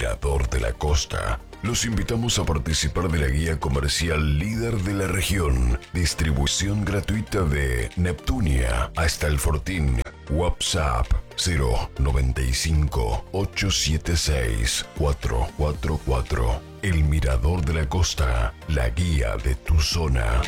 Mirador de la Costa. Los invitamos a participar de la guía comercial líder de la región. Distribución gratuita de Neptunia hasta el Fortín. WhatsApp 095 876 444. El Mirador de la Costa, la guía de tu zona.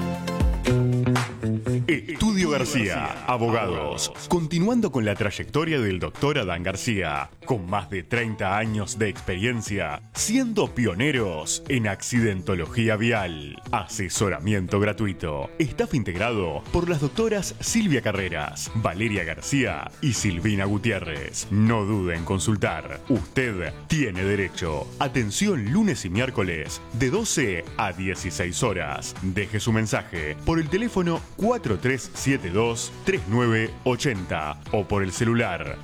Estudio García, abogados. Continuando con la trayectoria del doctor Adán García, con más de 30 años de experiencia, siendo pioneros en accidentología vial. Asesoramiento gratuito. Staff integrado por las doctoras Silvia Carreras, Valeria García y Silvina Gutiérrez. No dude en consultar. Usted tiene derecho. Atención lunes y miércoles de 12 a 16 horas. Deje su mensaje por el teléfono 4372-3980 o por el celular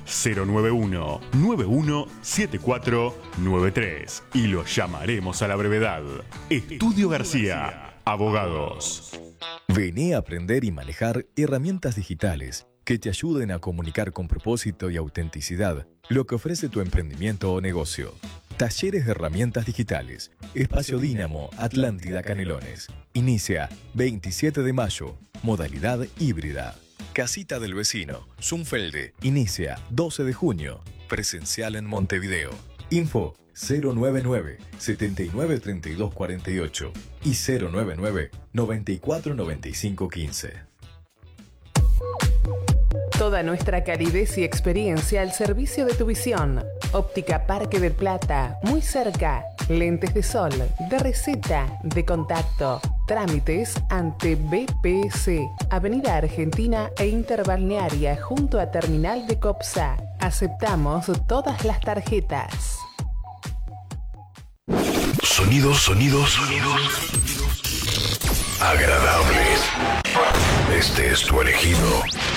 091-917493 y lo llamaremos a la brevedad. Estudio García, abogados. Vení a aprender y manejar herramientas digitales que te ayuden a comunicar con propósito y autenticidad lo que ofrece tu emprendimiento o negocio. Talleres de herramientas digitales. Espacio Dínamo, Atlántida Canelones. Inicia 27 de mayo. Modalidad híbrida. Casita del Vecino, Zumfelde. Inicia 12 de junio. Presencial en Montevideo. Info 099 79 32 48 y 099 94 95 15. Toda nuestra calidez y experiencia al servicio de tu visión. Óptica Parque del Plata, muy cerca. Lentes de sol, de receta, de contacto. Trámites ante BPC, Avenida Argentina e Interbalnearia junto a Terminal de Copsa. Aceptamos todas las tarjetas. Sonidos agradables. Este es tu elegido.